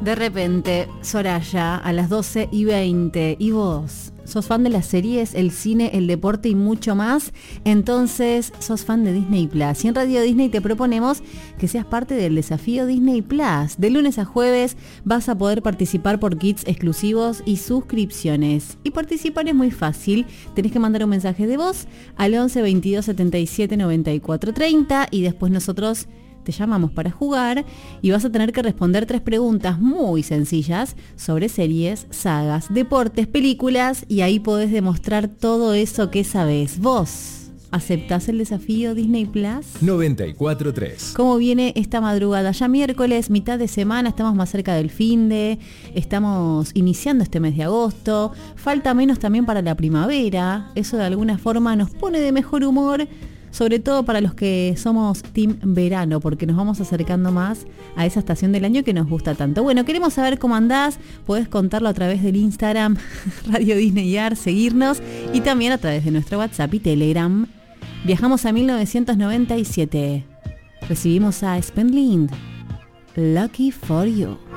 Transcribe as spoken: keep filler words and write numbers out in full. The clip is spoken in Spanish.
De repente, Soraya, a las doce y veinte. ¿Y vos? ¿Sos fan de las series, el cine, el deporte y mucho más? Entonces, sos fan de Disney Plus. Y en Radio Disney te proponemos que seas parte del desafío Disney Plus. De lunes a jueves vas a poder participar por kits exclusivos y suscripciones. Y participar es muy fácil. Tenés que mandar un mensaje de voz al once veintidós setenta y siete noventa y cuatro treinta y después nosotros te llamamos para jugar y vas a tener que responder tres preguntas muy sencillas sobre series, sagas, deportes, películas, y ahí podés demostrar todo eso que sabés. ¿Vos aceptás el desafío Disney Plus? noventa y cuatro tres. ¿Cómo viene esta madrugada? Ya miércoles, mitad de semana, estamos más cerca del finde, estamos iniciando este mes de agosto, falta menos también para la primavera, eso de alguna forma nos pone de mejor humor, sobre todo para los que somos team verano, porque nos vamos acercando más a esa estación del año que nos gusta tanto. Bueno, queremos saber cómo andás, podés contarlo a través del Instagram Radio Disney Ar, seguirnos, y también a través de nuestro WhatsApp y Telegram. Viajamos a mil novecientos noventa y siete. Recibimos a Spendlind, Lucky for You.